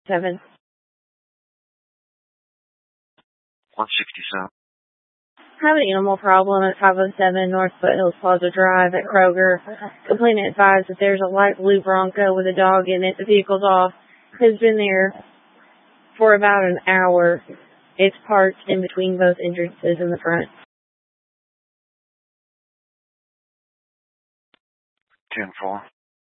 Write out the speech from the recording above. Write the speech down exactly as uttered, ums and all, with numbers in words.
Seven. one sixty-seven. Have an animal problem at five oh seven North Foothills Plaza Drive at Kroger. Complainant advised that there's a light blue Bronco with a dog in it. The vehicle's off. Has been there for about an hour. It's parked in between both entrances in the front. ten four.